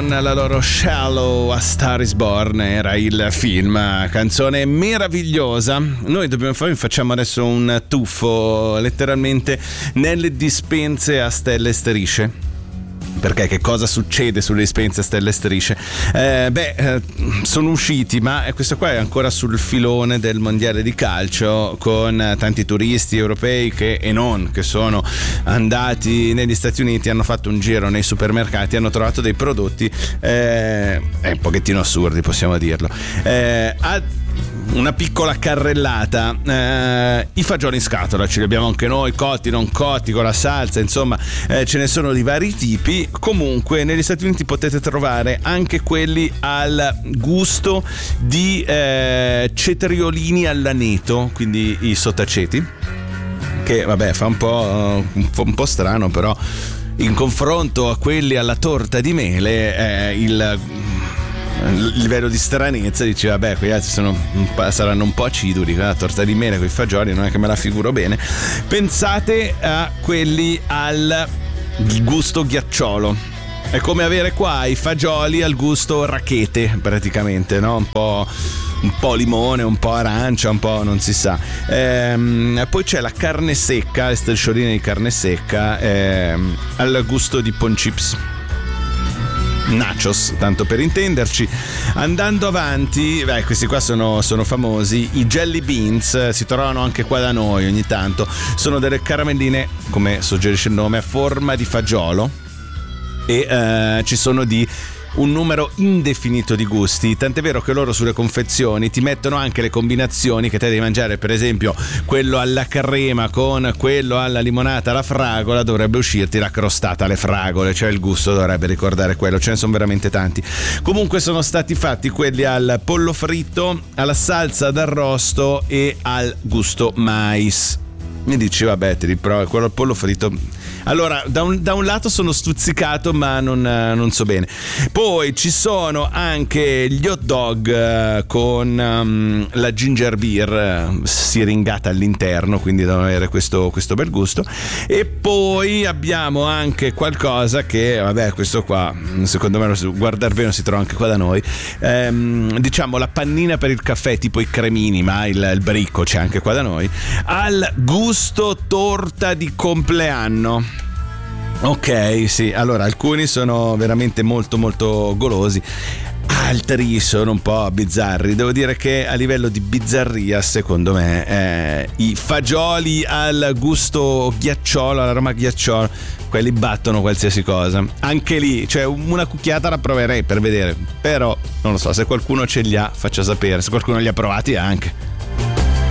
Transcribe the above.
con la loro Shallow, A Star Is Born era il film, canzone meravigliosa. Noi facciamo adesso un tuffo letteralmente nelle dispense a stelle e strisce. Perché che cosa succede sulle dispense a stelle e strisce? Sono usciti, ma questo qua è ancora sul filone del mondiale di calcio, con tanti turisti europei e non, che sono andati negli Stati Uniti, hanno fatto un giro nei supermercati, hanno trovato dei prodotti un pochettino assurdi, possiamo dirlo. Una piccola carrellata, i fagioli in scatola ce li abbiamo anche noi, cotti, non cotti, con la salsa, insomma ce ne sono di vari tipi. Comunque negli Stati Uniti potete trovare anche quelli al gusto di cetriolini all'aneto, quindi i sottaceti, che vabbè fa un po' strano, però in confronto a quelli alla torta di mele il livello di stranezza, dice vabbè, quegli altri saranno un po' aciduli, la torta di mele con i fagioli non è che me la figuro bene. Pensate a quelli al gusto ghiacciolo, è come avere qua i fagioli al gusto rachete praticamente, no? Un po' limone, un po' arancia, un po' non si sa. Poi c'è la carne secca, le striscioline di carne secca al gusto di Ponchips, nachos, tanto per intenderci. Andando avanti, questi qua sono famosi, i jelly beans, si trovano anche qua da noi ogni tanto, sono delle caramelline, come suggerisce il nome, a forma di fagiolo, e ci sono di un numero indefinito di gusti, tant'è vero che loro sulle confezioni ti mettono anche le combinazioni che te devi mangiare. Per esempio quello alla crema con quello alla limonata alla fragola, dovrebbe uscirti la crostata alle fragole, cioè il gusto dovrebbe ricordare quello. Ce ne sono veramente tanti. Comunque sono stati fatti quelli al pollo fritto, alla salsa d'arrosto e al gusto mais. Mi dici vabbè, ti riprovo quello al pollo fritto. Allora, da un lato sono stuzzicato, ma non so bene. Poi ci sono anche gli hot dog con la ginger beer siringata all'interno, quindi devono avere questo bel gusto. E poi abbiamo anche qualcosa che, vabbè, questo qua secondo me, guardar bene, si trova anche qua da noi, diciamo la pannina per il caffè, tipo i cremini, ma il bricco c'è anche qua da noi, al gusto torta di compleanno. Ok, sì, allora alcuni sono veramente molto molto golosi, altri sono un po' bizzarri. Devo dire che a livello di bizzarria, secondo me, i fagioli al gusto ghiacciolo, all'aroma ghiacciolo, quelli battono qualsiasi cosa. Anche lì, cioè, una cucchiata la proverei per vedere, però non lo so, se qualcuno ce li ha faccia sapere, se qualcuno li ha provati anche.